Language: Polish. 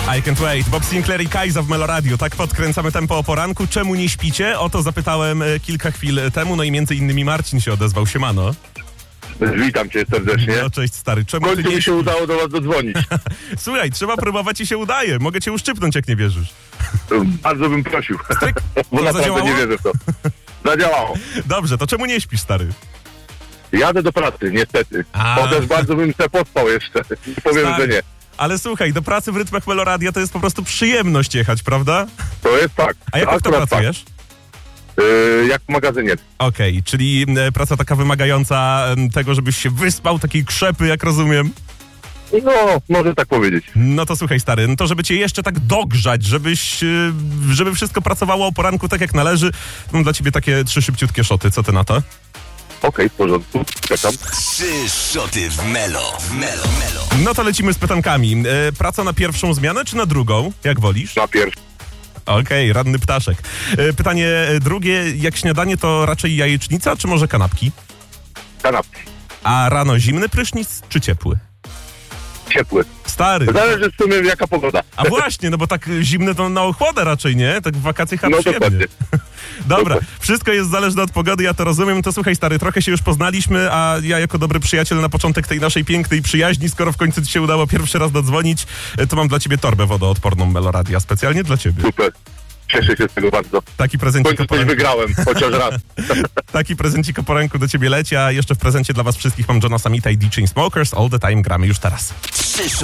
I Can't Wait. Bob Sinclair i Kajza w Meloradio. Tak podkręcamy tempo o poranku. Czemu nie śpicie? O to zapytałem kilka chwil temu, no i między innymi Marcin się odezwał. Siemano. Witam cię serdecznie. No cześć stary. Czemu W ty końcu nie mi się udało do was dodzwonić. Słuchaj, trzeba próbować i się udaje. Mogę cię uszczypnąć, jak nie wierzysz. Bardzo bym prosił, bo To naprawdę zadziałało? nie wierzę w to. Zadziałało. Dobrze, to czemu nie śpisz, stary? Jadę do pracy, niestety. A. Chociaż bardzo bym se pospał jeszcze. Nie powiem, Stary. że nie. Ale słuchaj, do pracy w rytmach Meloradia to jest po prostu przyjemność jechać, prawda? To jest tak. A jak to Akurat pracujesz? Tak. Jak w magazynie. Okej, czyli praca taka wymagająca tego, żebyś się wyspał, takiej krzepy, jak rozumiem. No, może tak powiedzieć. No to słuchaj, stary, no to żeby cię jeszcze tak dogrzać, żeby wszystko pracowało o poranku tak jak należy, mam dla ciebie takie 3 szybciutkie szoty. Co ty na to? Okej, w porządku. Czekam. 3 szoty w Melo. No to lecimy z pytankami. Praca na pierwszą zmianę czy na drugą? Jak wolisz? Na pierwszy. Okej, radny ptaszek. Pytanie drugie, jak śniadanie to raczej jajecznica czy może kanapki? Kanapki. A rano zimny prysznic czy ciepły? Ciepły. Stary. Zależy w sumie jaka pogoda. A właśnie, no bo tak zimne to na ochłodę raczej, nie? Tak w wakacje chyba No przyjemnie. dokładnie. Dobra, Dokładnie. wszystko jest zależne od pogody, ja to rozumiem. To słuchaj, stary, trochę się już poznaliśmy, a ja jako dobry przyjaciel na początek tej naszej pięknej przyjaźni, skoro w końcu ci się udało pierwszy raz dodzwonić, to mam dla ciebie torbę wodoodporną Meloradia, specjalnie dla ciebie. Super. Cieszę się z tego bardzo. Taki W prezencik końcu o coś poranku, wygrałem, chociaż raz. taki prezencik o poranku do ciebie leci, a jeszcze w prezencie dla was wszystkich mam Johna Samita i The Chainsmokers. All the time gramy już teraz. 3